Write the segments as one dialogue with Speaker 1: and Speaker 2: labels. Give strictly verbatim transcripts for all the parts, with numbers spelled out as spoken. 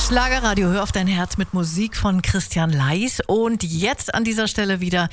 Speaker 1: Schlagerradio, hör auf dein Herz mit Musik von Christian Leis. Und jetzt an dieser Stelle wieder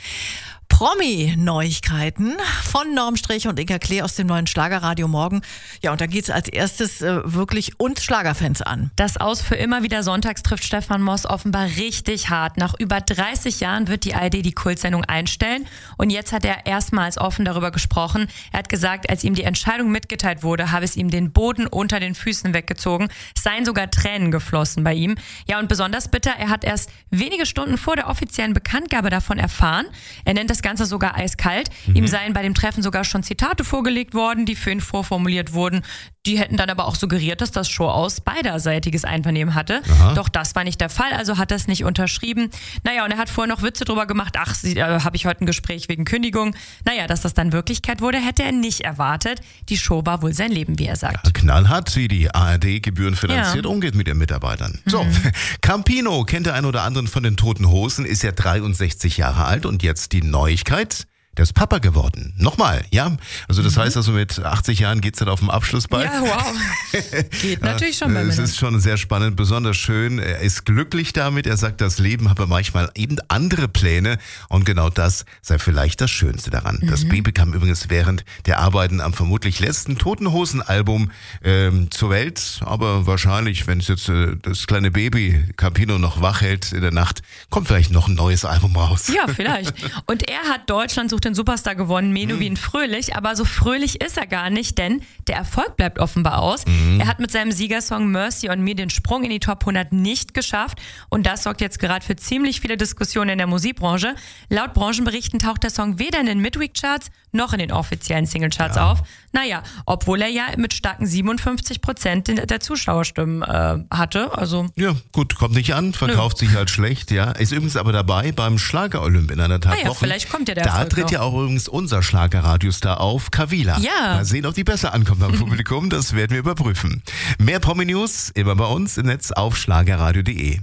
Speaker 1: Promi-Neuigkeiten von Norm Sträche und Inka Klee aus dem neuen Schlagerradio Morgen. Ja, und da geht's als erstes äh, wirklich uns Schlagerfans an.
Speaker 2: Das Aus für immer wieder sonntags trifft Stefan Moss offenbar richtig hart. Nach über dreißig Jahren wird die A R D die Kultsendung einstellen. Und jetzt hat er erstmals offen darüber gesprochen. Er hat gesagt, als ihm die Entscheidung mitgeteilt wurde, habe es ihm den Boden unter den Füßen weggezogen. Es seien sogar Tränen geflossen bei ihm. Ja, und besonders bitter, er hat erst wenige Stunden vor der offiziellen Bekanntgabe davon erfahren. Er nennt das Ganze sogar eiskalt. Mhm. Ihm seien bei dem Treffen sogar schon Zitate vorgelegt worden, die für ihn vorformuliert wurden. Die hätten dann aber auch suggeriert, dass das Show aus beiderseitiges Einvernehmen hatte. Aha. Doch das war nicht der Fall, also hat er es nicht unterschrieben. Naja, und er hat vorher noch Witze drüber gemacht. Ach, äh, habe ich heute ein Gespräch wegen Kündigung. Naja, dass das dann Wirklichkeit wurde, hätte er nicht erwartet. Die Show war wohl sein Leben, wie er sagt.
Speaker 3: Ja, knallhart, wie die A R D gebührenfinanziert ja. umgeht mit ihren Mitarbeitern. Mhm. So, Campino kennt der ein oder anderen von den Toten Hosen, ist ja dreiundsechzig Jahre alt und jetzt die Neuigkeit. Der ist Papa geworden. Nochmal, ja. Also das mhm. heißt also mit achtzig Jahren geht's dann auf den Abschlussball.
Speaker 2: Ja, wow. Geht natürlich schon bei mir.
Speaker 3: Es ist schon sehr spannend, besonders schön. Er ist glücklich damit. Er sagt, das Leben habe manchmal eben andere Pläne und genau das sei vielleicht das Schönste daran. Mhm. Das Baby kam übrigens während der Arbeiten am vermutlich letzten Toten Hosen Album ähm, zur Welt. Aber wahrscheinlich, wenn es jetzt äh, das kleine Baby Campino noch wach hält in der Nacht, kommt vielleicht noch ein neues Album raus.
Speaker 2: Ja, vielleicht. Und er hat Deutschland sucht den Superstar gewonnen, Menowin Fröhlich, aber so fröhlich ist er gar nicht, denn der Erfolg bleibt offenbar aus. Mhm. Er hat mit seinem Siegersong Mercy on Me den Sprung in die Top hundert nicht geschafft und das sorgt jetzt gerade für ziemlich viele Diskussionen in der Musikbranche. Laut Branchenberichten taucht der Song weder in den Midweek-Charts noch in den offiziellen Singlecharts ja. auf. Naja, obwohl er ja mit starken siebenundfünfzig Prozent der Zuschauerstimmen äh, hatte. Also
Speaker 3: ja, gut, kommt nicht an, verkauft nö. sich halt schlecht. Ja, ist übrigens aber dabei beim Schlager-Olymp in einer Tat
Speaker 2: ah ja,
Speaker 3: Wochen.
Speaker 2: Vielleicht kommt ja der
Speaker 3: Da
Speaker 2: Erfolg
Speaker 3: tritt
Speaker 2: noch.
Speaker 3: ja auch übrigens unser Schlagerradiostar auf, Kavila.
Speaker 2: Ja.
Speaker 3: Mal sehen, ob die besser ankommt am Publikum. Das werden wir überprüfen. Mehr Promi-News immer bei uns im Netz auf schlagerradio punkt de.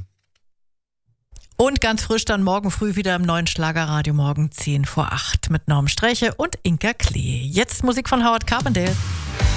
Speaker 1: Und ganz frisch dann morgen früh wieder im neuen Schlagerradio Morgen zehn vor acht mit Norm Sträche und Inka Klee. Jetzt Musik von Howard Carpendale.